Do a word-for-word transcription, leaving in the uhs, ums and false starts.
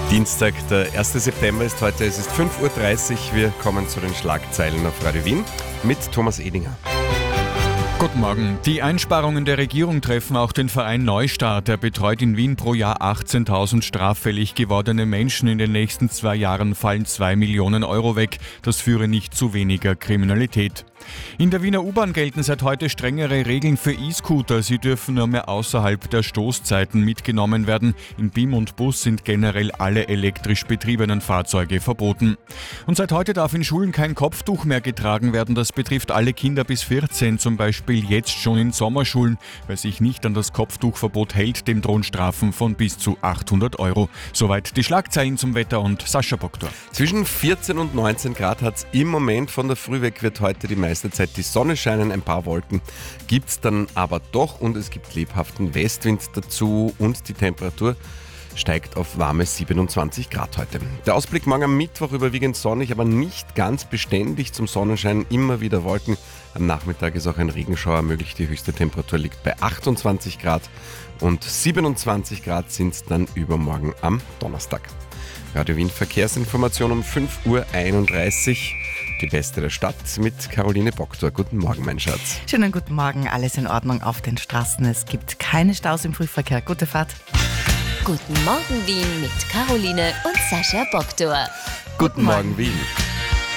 Dienstag, der erste September ist heute, es ist fünf Uhr dreißig. Wir kommen zu den Schlagzeilen auf Radio Wien mit Thomas Edinger. Guten Morgen. Die Einsparungen der Regierung treffen auch den Verein Neustart. Er betreut in Wien pro Jahr achtzehntausend straffällig gewordene Menschen. In den nächsten zwei Jahren fallen zwei Millionen Euro weg. Das führe nicht zu weniger Kriminalität. In der Wiener U-Bahn gelten seit heute strengere Regeln für E-Scooter. Sie dürfen nur mehr außerhalb der Stoßzeiten mitgenommen werden. In B I M und Bus sind generell alle elektrisch betriebenen Fahrzeuge verboten. Und seit heute darf in Schulen kein Kopftuch mehr getragen werden. Das betrifft alle Kinder bis vierzehn, zum Beispiel jetzt schon in Sommerschulen. Wer sich nicht an das Kopftuchverbot hält, dem drohen Strafen von bis zu achthundert Euro. Soweit die Schlagzeilen zum Wetter und Sascha Boktor. Zwischen vierzehn und neunzehn Grad hat es im Moment. Von der Früh weg wird heute die meiste Zeit die Sonne scheinen, ein paar Wolken gibt es dann aber doch und es gibt lebhaften Westwind dazu und die Temperatur steigt auf warme siebenundzwanzig Grad heute. Der Ausblick morgen am Mittwoch überwiegend sonnig, aber nicht ganz beständig zum Sonnenschein, immer wieder Wolken. Am Nachmittag ist auch ein Regenschauer möglich, die höchste Temperatur liegt bei achtundzwanzig Grad und siebenundzwanzig Grad sind es dann übermorgen am Donnerstag. Radio Wien Verkehrsinformation um fünf Uhr einunddreißig. Die Beste der Stadt mit Caroline Boktor. Guten Morgen, mein Schatz. Schönen guten Morgen, alles in Ordnung auf den Straßen. Es gibt keine Staus im Frühverkehr. Gute Fahrt. Guten Morgen Wien mit Caroline und Sascha Boktor. Guten Morgen, Wien.